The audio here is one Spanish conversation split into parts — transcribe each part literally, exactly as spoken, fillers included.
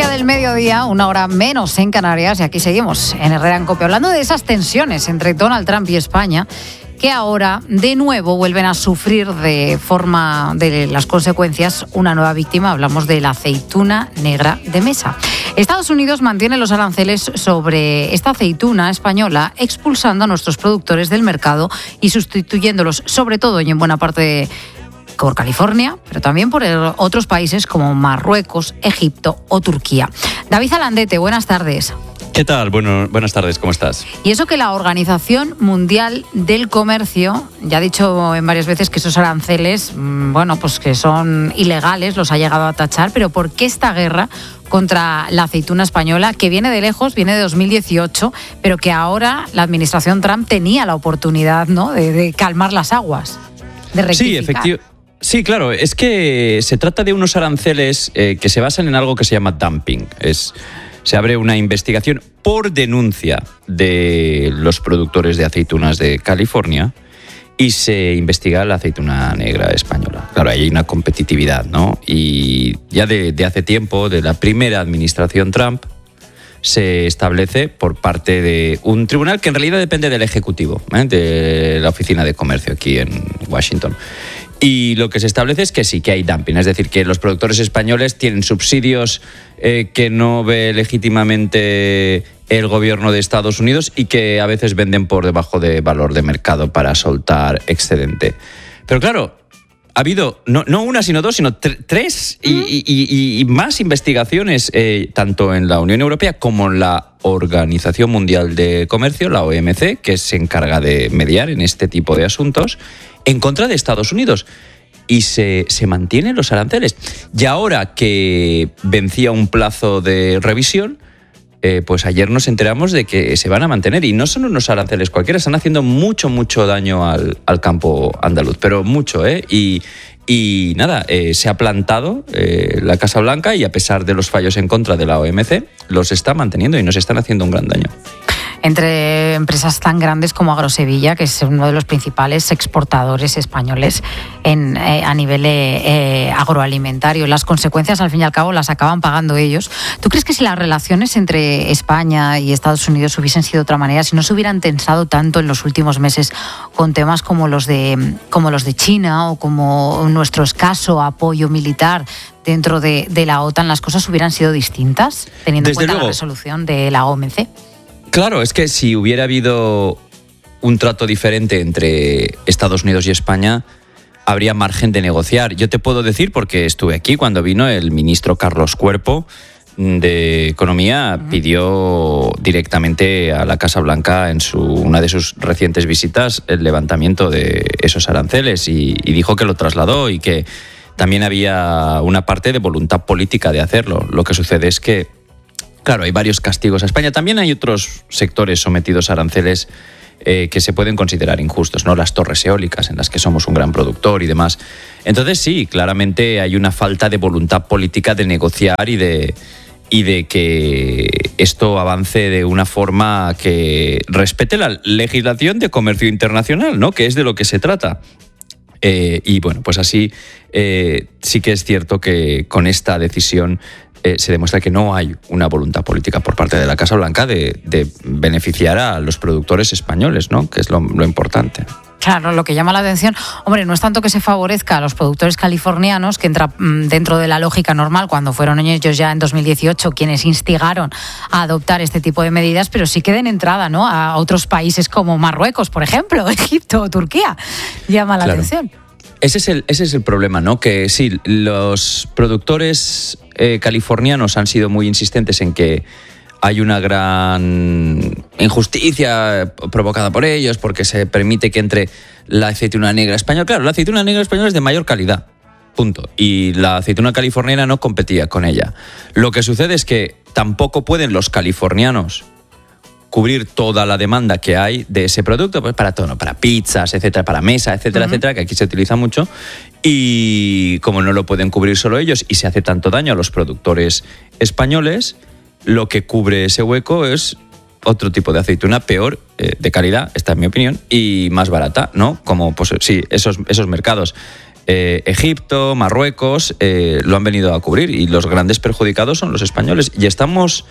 del mediodía, una hora menos en Canarias, y aquí seguimos en Herrera en Cope, hablando de esas tensiones entre Donald Trump y España, que ahora de nuevo vuelven a sufrir de forma de las consecuencias una nueva víctima. Hablamos de la aceituna negra de mesa. Estados Unidos mantiene los aranceles sobre esta aceituna española, expulsando a nuestros productores del mercado y sustituyéndolos, sobre todo y en buena parte de por California, pero también por otros países como Marruecos, Egipto o Turquía. David Alandete, buenas tardes. ¿Qué tal? Bueno, buenas tardes, ¿cómo estás? Y eso que la Organización Mundial del Comercio ya ha dicho en varias veces que esos aranceles, bueno, pues que son ilegales, los ha llegado a tachar, pero ¿por qué esta guerra contra la aceituna española, que viene de lejos, viene de dos mil dieciocho, pero que ahora la administración Trump tenía la oportunidad, ¿no?, de, de calmar las aguas, de rectificar? Sí, efectivamente. Sí, claro, es que se trata de unos aranceles eh, que se basan en algo que se llama dumping. Es, se abre una investigación por denuncia de los productores de aceitunas de California y se investiga la aceituna negra española. Claro, ahí hay una competitividad, ¿no? Y ya de, de hace tiempo, de la primera administración Trump, se establece por parte de un tribunal que en realidad depende del Ejecutivo, ¿eh?, de la Oficina de Comercio aquí en Washington. Y lo que se establece es que sí, que hay dumping, es decir, que los productores españoles tienen subsidios eh, que no ve legítimamente el gobierno de Estados Unidos y que a veces venden por debajo de valor de mercado para soltar excedente. Pero claro, ha habido no, no una, sino dos, sino tre- tres y, y, y, y más investigaciones, eh, tanto en la Unión Europea como en la Organización Mundial de Comercio, la O M C, que se encarga de mediar en este tipo de asuntos, en contra de Estados Unidos. Y se, se mantienen los aranceles. Y ahora que vencía un plazo de revisión, eh, pues ayer nos enteramos de que se van a mantener. Y no son unos aranceles cualquiera, están haciendo mucho, mucho daño al, al campo andaluz. Pero mucho, ¿eh? Y, y nada, eh, se ha plantado eh, la Casa Blanca y a pesar de los fallos en contra de la O M C, los está manteniendo y nos están haciendo un gran daño. Entre empresas tan grandes como Agrosevilla, que es uno de los principales exportadores españoles en, eh, a nivel eh, eh, agroalimentario. Las consecuencias, al fin y al cabo, las acaban pagando ellos. ¿Tú crees que si las relaciones entre España y Estados Unidos hubiesen sido de otra manera, si no se hubieran tensado tanto en los últimos meses con temas como los de, como los de China o como nuestro escaso apoyo militar dentro de, de la OTAN, las cosas hubieran sido distintas, teniendo Desde en cuenta luego. la resolución de la O M C? Claro, es que si hubiera habido un trato diferente entre Estados Unidos y España, habría margen de negociar. Yo te puedo decir, porque estuve aquí cuando vino el ministro Carlos Cuerpo de Economía, uh-huh. pidió directamente a la Casa Blanca en su, una de sus recientes visitas el levantamiento de esos aranceles y, y dijo que lo trasladó y que también había una parte de voluntad política de hacerlo. Lo que sucede es que claro, hay varios castigos a España. También hay otros sectores sometidos a aranceles eh, que se pueden considerar injustos, ¿no? Las torres eólicas, en las que somos un gran productor y demás. Entonces, sí, claramente hay una falta de voluntad política de negociar y de, y de que esto avance de una forma que respete la legislación de comercio internacional, ¿no?, que es de lo que se trata. Eh, y bueno, pues así eh, sí que es cierto que con esta decisión Eh, se demuestra que no hay una voluntad política por parte de la Casa Blanca de, de beneficiar a los productores españoles, ¿no?, que es lo, lo importante. Claro, lo que llama la atención, hombre, no es tanto que se favorezca a los productores californianos, que entra mmm, dentro de la lógica normal, cuando fueron ellos ya en dos mil dieciocho quienes instigaron a adoptar este tipo de medidas, pero sí que den entrada, ¿no?, a otros países como Marruecos, por ejemplo, Egipto o Turquía. Llama la Claro. atención. Ese es el, ese es el problema, ¿no? Que sí, los productores eh, californianos han sido muy insistentes en que hay una gran injusticia provocada por ellos porque se permite que entre la aceituna negra española. Claro, la aceituna negra española es de mayor calidad, punto. Y la aceituna californiana no competía con ella. Lo que sucede es que tampoco pueden los californianos cubrir toda la demanda que hay de ese producto, pues para todo, ¿no? Para pizzas, etcétera, para mesa, etcétera, uh-huh. etcétera, que aquí se utiliza mucho. Y como no lo pueden cubrir solo ellos y se hace tanto daño a los productores españoles, lo que cubre ese hueco es otro tipo de aceituna peor, eh, de calidad, esta es mi opinión, y más barata, ¿no? Como, pues sí, esos, esos mercados. eh, Egipto, Marruecos, eh, lo han venido a cubrir y los grandes perjudicados son los españoles. Y estamos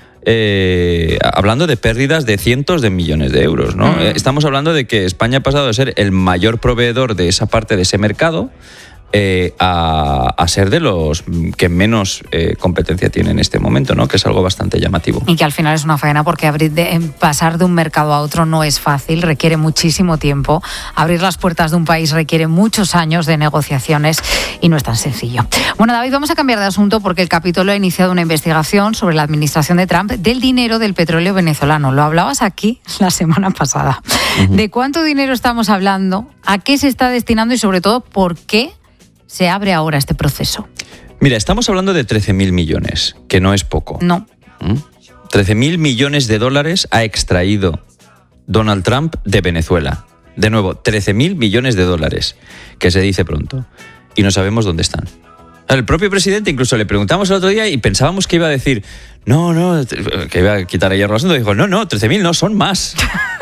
eh, hablando de pérdidas de cientos de millones de euros, ¿no? Mm. Estamos hablando de que España ha pasado de ser el mayor proveedor de esa parte de ese mercado Eh, a, a ser de los que menos eh, competencia tiene en este momento, ¿no? Que es algo bastante llamativo. Y que al final es una faena porque abrir de, pasar de un mercado a otro no es fácil, requiere muchísimo tiempo. Abrir las puertas de un país requiere muchos años de negociaciones y no es tan sencillo. Bueno, David, vamos a cambiar de asunto porque el Capitolio ha iniciado una investigación sobre la administración de Trump del dinero del petróleo venezolano. Lo hablabas aquí la semana pasada. Uh-huh. ¿De cuánto dinero estamos hablando? ¿A qué se está destinando y sobre todo por qué se abre ahora este proceso? Mira, estamos hablando de trece mil millones, que no es poco. No. ¿Mm? trece mil millones de dólares ha extraído Donald Trump de Venezuela. De nuevo, trece mil millones de dólares, que se dice pronto. Y no sabemos dónde están. El propio presidente, incluso le preguntamos el otro día y pensábamos que iba a decir, no, no, que iba a quitar ayer el asunto. Dijo, no, no, trece mil no, son más.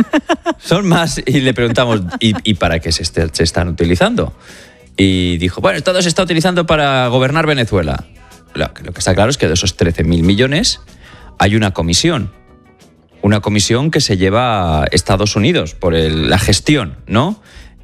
Son más. Y le preguntamos, ¿y, y para qué se, est- se están utilizando? Y dijo, bueno, todo se está utilizando para gobernar Venezuela. Lo, lo que está claro es que de esos trece mil millones hay una comisión. Una comisión que se lleva a Estados Unidos por el, la gestión, ¿no?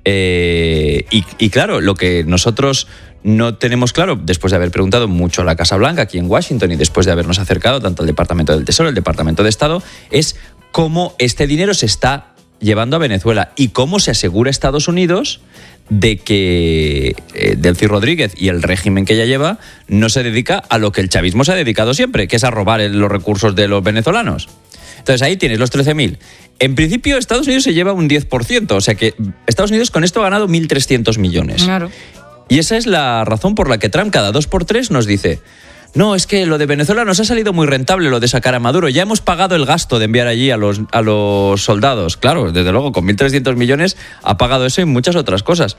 Eh, y, y claro, lo que nosotros no tenemos claro, después de haber preguntado mucho a la Casa Blanca aquí en Washington y después de habernos acercado tanto al Departamento del Tesoro, el Departamento de Estado, es cómo este dinero se está llevando a Venezuela y cómo se asegura Estados Unidos de que eh, Delcy Rodríguez y el régimen que ella lleva no se dedica a lo que el chavismo se ha dedicado siempre, que es a robar el, los recursos de los venezolanos. Entonces ahí tienes los trece mil. En principio Estados Unidos se lleva un diez por ciento, o sea que Estados Unidos con esto ha ganado mil trescientos millones. Claro. Y esa es la razón por la que Trump cada dos por tres nos dice, no, es que lo de Venezuela nos ha salido muy rentable, lo de sacar a Maduro. Ya hemos pagado el gasto de enviar allí a los, a los soldados. Claro, desde luego, con mil trescientos millones ha pagado eso y muchas otras cosas.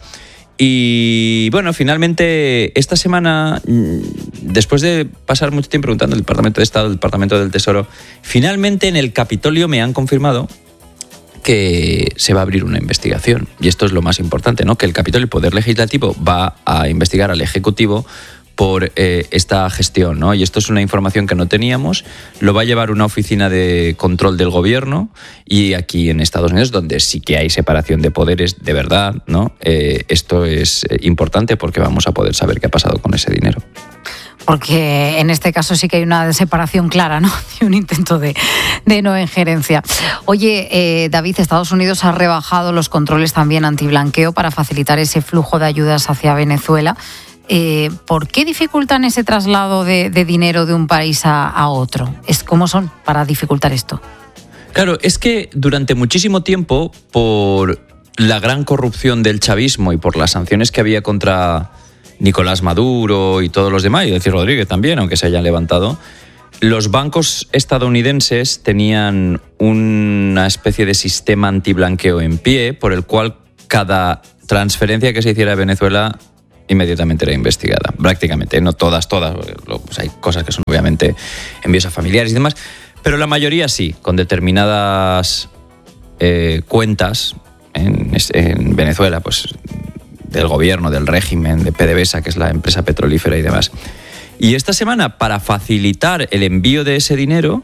Y bueno, finalmente esta semana, después de pasar mucho tiempo preguntando al Departamento de Estado, al Departamento del Tesoro, finalmente en el Capitolio me han confirmado que se va a abrir una investigación. Y esto es lo más importante, ¿no? Que el Capitolio, el Poder Legislativo, va a investigar al Ejecutivo por eh, esta gestión, ¿no? Y esto es una información que no teníamos, lo va a llevar una oficina de control del gobierno y aquí en Estados Unidos, donde sí que hay separación de poderes de verdad, ¿no? Eh, esto es importante porque vamos a poder saber qué ha pasado con ese dinero. Porque en este caso sí que hay una separación clara, ¿no? Y un intento de, de no injerencia. Oye, eh, David, Estados Unidos ha rebajado los controles también antiblanqueo para facilitar ese flujo de ayudas hacia Venezuela. Eh, ¿Por qué dificultan ese traslado de, de dinero de un país a, a otro? Es, ¿Cómo son para dificultar esto? Claro, es que durante muchísimo tiempo, por la gran corrupción del chavismo y por las sanciones que había contra Nicolás Maduro y todos los demás, y Delcy Rodríguez también, aunque se hayan levantado, los bancos estadounidenses tenían una especie de sistema antiblanqueo en pie por el cual cada transferencia que se hiciera a Venezuela inmediatamente era investigada, prácticamente, no todas, todas, pues hay cosas que son obviamente envíos a familiares y demás, pero la mayoría sí, con determinadas eh, cuentas en, en Venezuela, pues del gobierno, del régimen, de PDVSA, que es la empresa petrolífera y demás. Y esta semana, para facilitar el envío de ese dinero,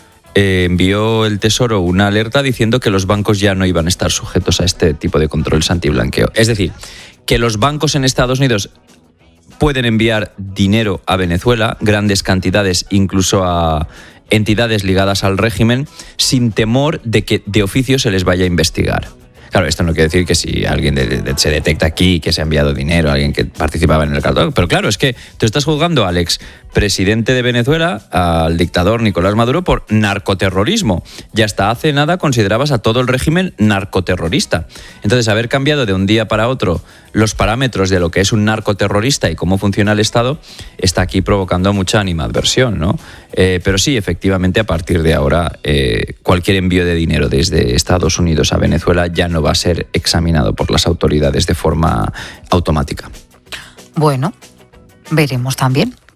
eh, envió el Tesoro una alerta diciendo que los bancos ya no iban a estar sujetos a este tipo de controles antiblanqueo. Es decir, que los bancos en Estados Unidos pueden enviar dinero a Venezuela, grandes cantidades, incluso a entidades ligadas al régimen, sin temor de que de oficio se les vaya a investigar. Claro, esto no quiere decir que si alguien de, de, se detecta aquí que se ha enviado dinero, alguien que participaba en el cartel, pero claro, es que tú estás juzgando al expresidente de Venezuela, al dictador Nicolás Maduro, por narcoterrorismo. Y hasta hace nada considerabas a todo el régimen narcoterrorista. Entonces, haber cambiado de un día para otro los parámetros de lo que es un narcoterrorista y cómo funciona el Estado está aquí provocando mucha animadversión, ¿no? Eh, pero sí, efectivamente, a partir de ahora, eh, cualquier envío de dinero desde Estados Unidos a Venezuela ya no va a ser examinado por las autoridades de forma automática. Bueno, veremos también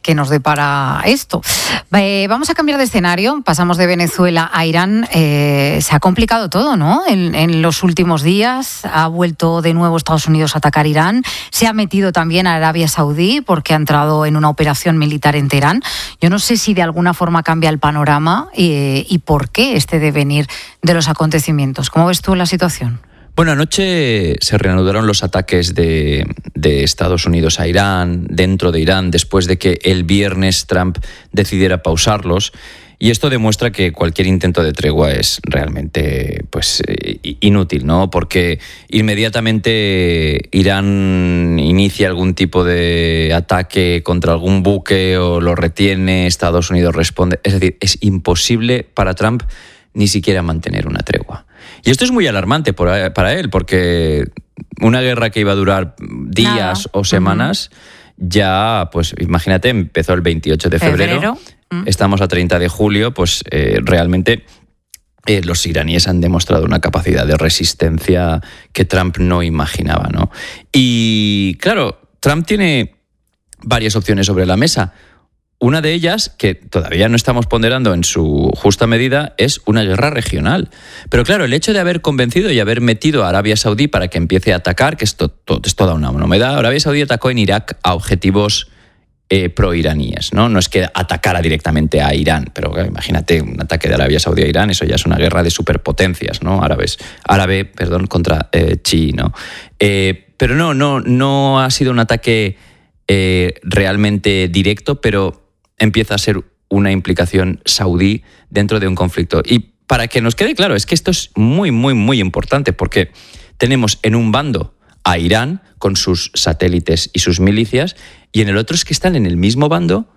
que nos depara esto. Eh, vamos a cambiar de escenario, pasamos de Venezuela a Irán. Eh, se ha complicado todo, ¿no? En, en los últimos días ha vuelto de nuevo Estados Unidos a atacar Irán, se ha metido también a Arabia Saudí porque ha entrado en una operación militar en Teherán. Yo no sé si de alguna forma cambia el panorama y, y por qué este devenir de los acontecimientos. ¿Cómo ves tú la situación? Bueno, anoche se reanudaron los ataques de, de Estados Unidos a Irán, dentro de Irán, después de que el viernes Trump decidiera pausarlos. Y esto demuestra que cualquier intento de tregua es realmente pues, inútil, ¿no? Porque inmediatamente Irán inicia algún tipo de ataque contra algún buque o lo retiene, Estados Unidos responde. Es decir, es imposible para Trump ni siquiera mantener una tregua. Y esto es muy alarmante para él, porque una guerra que iba a durar días Nada. o semanas, uh-huh. ya, pues imagínate, empezó el veintiocho de febrero, febrero. Uh-huh. estamos a treinta de julio, pues eh, realmente eh, los iraníes han demostrado una capacidad de resistencia que Trump no imaginaba, ¿no? Y claro, Trump tiene varias opciones sobre la mesa. Una de ellas, que todavía no estamos ponderando en su justa medida, es una guerra regional. Pero claro, el hecho de haber convencido y haber metido a Arabia Saudí para que empiece a atacar, que esto es toda una novedad, Arabia Saudí atacó en Irak a objetivos eh, pro-iraníes, ¿no? No es que atacara directamente a Irán, pero claro, imagínate un ataque de Arabia Saudí a Irán, eso ya es una guerra de superpotencias, ¿no? Árabes, árabe, perdón, contra eh, chií, ¿no? Eh, pero no, no, no ha sido un ataque eh, realmente directo, pero empieza a ser una implicación saudí dentro de un conflicto. Y para que nos quede claro, es que esto es muy, muy, muy importante, porque tenemos en un bando a Irán con sus satélites y sus milicias, y en el otro es que están en el mismo bando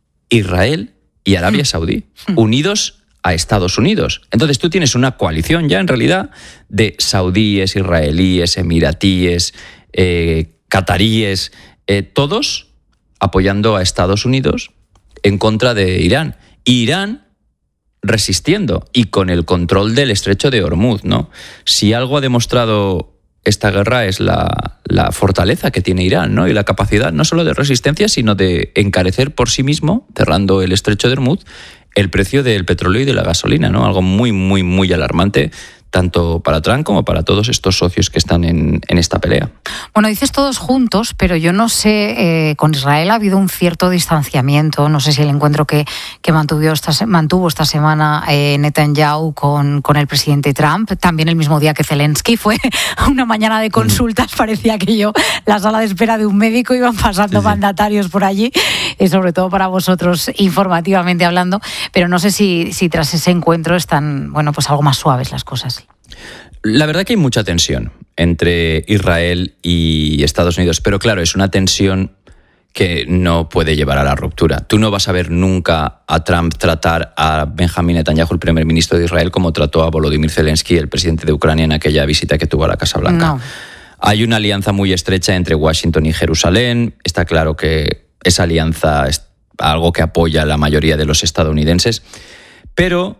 Israel y Arabia Saudí, unidos a Estados Unidos. Entonces tú tienes una coalición ya en realidad de saudíes, israelíes, emiratíes, eh, cataríes, eh, todos apoyando a Estados Unidos en contra de Irán. Y Irán resistiendo y con el control del estrecho de Hormuz, ¿no? Si algo ha demostrado esta guerra es la, la fortaleza que tiene Irán, ¿no? Y la capacidad no solo de resistencia, sino de encarecer por sí mismo, cerrando el estrecho de Hormuz, el precio del petróleo y de la gasolina, ¿no? Algo muy, muy, muy alarmante, tanto para Trump como para todos estos socios que están en, en esta pelea. Bueno, dices todos juntos, pero yo no sé, eh, con Israel ha habido un cierto distanciamiento, no sé si el encuentro que, que mantuvo, esta, mantuvo esta semana eh, Netanyahu con, con el presidente Trump, también el mismo día que Zelensky, fue una mañana de consultas, mm. parecía que yo, la sala de espera de un médico, iban pasando sí, sí. mandatarios por allí, y sobre todo para vosotros, informativamente hablando, pero no sé si, si tras ese encuentro están, bueno, pues algo más suaves las cosas. La verdad que hay mucha tensión entre Israel y Estados Unidos, pero claro, es una tensión que no puede llevar a la ruptura. Tú no vas a ver nunca a Trump tratar a Benjamín Netanyahu, el primer ministro de Israel, como trató a Volodymyr Zelensky, el presidente de Ucrania, en aquella visita que tuvo a la Casa Blanca. No. Hay una alianza muy estrecha entre Washington y Jerusalén. Está claro que esa alianza es algo que apoya a la mayoría de los estadounidenses, pero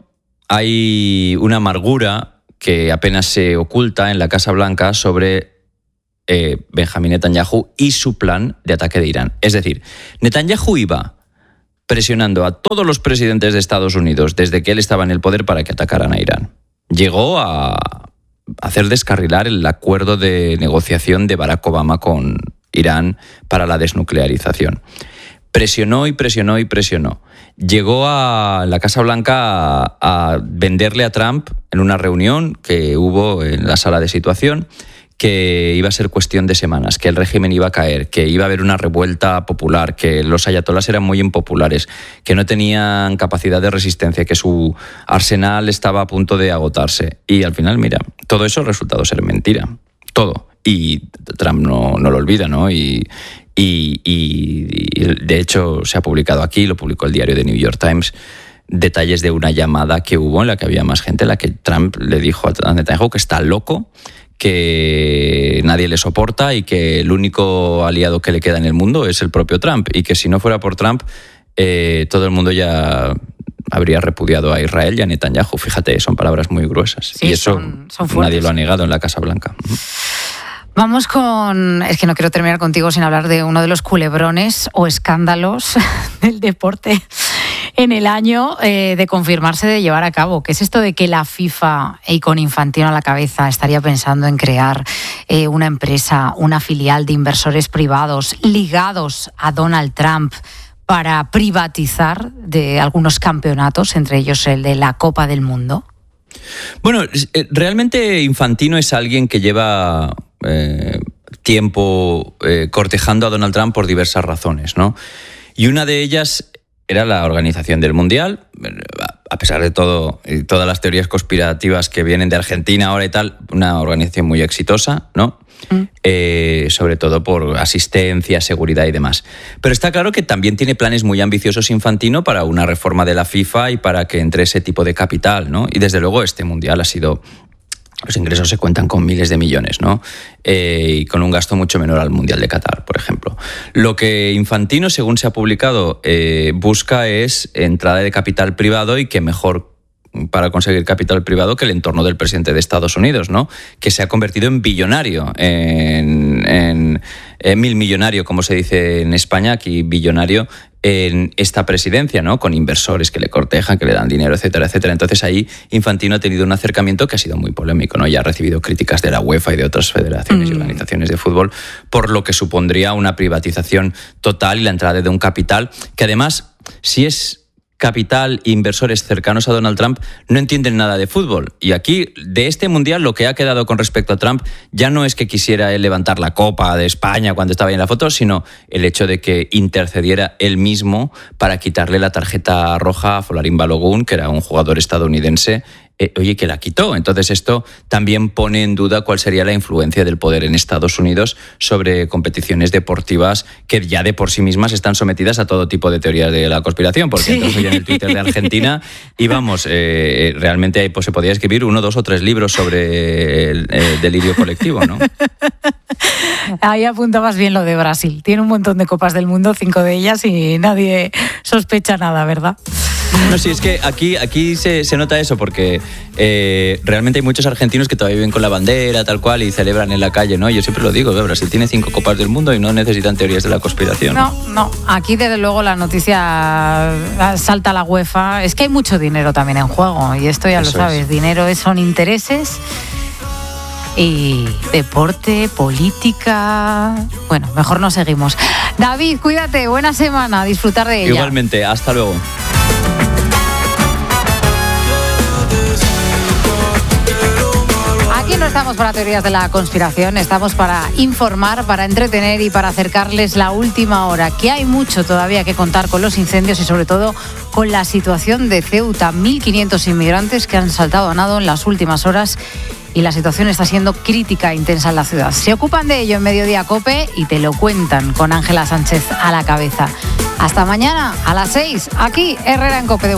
hay una amargura que apenas se oculta en la Casa Blanca sobre eh, Benjamín Netanyahu y su plan de ataque de Irán. Es decir, Netanyahu iba presionando a todos los presidentes de Estados Unidos desde que él estaba en el poder para que atacaran a Irán. Llegó a hacer descarrilar el acuerdo de negociación de Barack Obama con Irán para la desnuclearización. Presionó y presionó y presionó. Llegó a la Casa Blanca a, a venderle a Trump en una reunión que hubo en la sala de situación que iba a ser cuestión de semanas, que el régimen iba a caer, que iba a haber una revuelta popular, que los ayatolás eran muy impopulares, que no tenían capacidad de resistencia, que su arsenal estaba a punto de agotarse. Y al final, mira, todo eso ha resultado ser mentira. Todo. Y Trump no, no lo olvida, ¿no? Y... Y, y, y de hecho se ha publicado aquí, lo publicó el diario The New York Times, detalles de una llamada que hubo en la que había más gente, en la que Trump le dijo a Netanyahu que está loco, que nadie le soporta y que el único aliado que le queda en el mundo es el propio Trump, y que si no fuera por Trump eh, todo el mundo ya habría repudiado a Israel y a Netanyahu. Fíjate, son palabras muy gruesas. Sí, y eso son, son fuertes. Nadie lo ha negado en la Casa Blanca. Vamos con... Es que no quiero terminar contigo sin hablar de uno de los culebrones o escándalos del deporte en el año eh, de confirmarse, de llevar a cabo, que es esto de que la FIFA, y con Infantino a la cabeza, estaría pensando en crear eh, una empresa, una filial de inversores privados ligados a Donald Trump para privatizar de algunos campeonatos, entre ellos el de la Copa del Mundo. Bueno, realmente Infantino es alguien que lleva eh, tiempo eh, cortejando a Donald Trump por diversas razones, ¿no? Y una de ellas era la organización del Mundial. A pesar de todo, y todas las teorías conspirativas que vienen de Argentina ahora y tal, una organización muy exitosa, ¿no? Mm. Eh, sobre todo por asistencia, seguridad y demás. Pero está claro que también tiene planes muy ambiciosos Infantino para una reforma de la FIFA y para que entre ese tipo de capital, ¿no? Y desde luego este Mundial ha sido... Los ingresos se cuentan con miles de millones, ¿no? Eh, y con un gasto mucho menor al Mundial de Qatar, por ejemplo. Lo que Infantino, según se ha publicado, eh, busca es entrada de capital privado, y que mejor para conseguir capital privado que el entorno del presidente de Estados Unidos, ¿no? Que se ha convertido en billonario, en, en, en mil millonario, como se dice en España, aquí billonario, en esta presidencia, ¿no? Con inversores que le cortejan, que le dan dinero, etcétera, etcétera. Entonces ahí Infantino ha tenido un acercamiento que ha sido muy polémico, ¿no? Ya ha recibido críticas de la UEFA y de otras federaciones mm. y organizaciones de fútbol, por lo que supondría una privatización total y la entrada de un capital que, además, si es capital, inversores cercanos a Donald Trump, no entienden nada de fútbol. Y aquí, de este Mundial, lo que ha quedado con respecto a Trump ya no es que quisiera él levantar la Copa de España cuando estaba ahí en la foto, sino el hecho de que intercediera él mismo para quitarle la tarjeta roja a Folarin Balogun, que era un jugador estadounidense, eh, oye, que la quitó. Entonces esto también pone en duda cuál sería la influencia del poder en Estados Unidos sobre competiciones deportivas que ya de por sí mismas están sometidas a todo tipo de teorías de la conspiración, porque sí. Entras hoy en el Twitter de Argentina y vamos, eh, realmente ahí pues, se podría escribir uno, dos o tres libros sobre el, el delirio colectivo, ¿no? Ahí apuntabas bien lo de Brasil. Tiene un montón de copas del mundo, cinco de ellas, y nadie sospecha nada, ¿verdad? No, sí, es que aquí, aquí se, se nota eso, porque eh, realmente hay muchos argentinos que todavía viven con la bandera, tal cual, y celebran en la calle, ¿no? Yo siempre lo digo, Brasil tiene cinco copas del mundo y no necesitan teorías de la conspiración. No, no, aquí desde luego la noticia salta a la UEFA. Es que hay mucho dinero también en juego, y esto ya eso lo sabes, es. Dinero es, son intereses. Y deporte, política... Bueno, mejor no seguimos. David, cuídate, buena semana, disfrutar de ella. Igualmente, hasta luego. Aquí no estamos para teorías de la conspiración, estamos para informar, para entretener y para acercarles la última hora, que hay mucho todavía que contar con los incendios y sobre todo con la situación de Ceuta. mil quinientos inmigrantes que han saltado a nado en las últimas horas y la situación está siendo crítica e intensa en la ciudad. Se ocupan de ello en Mediodía Cope y te lo cuentan con Ángela Sánchez a la cabeza. Hasta mañana a las seis, aquí Herrera en Cope de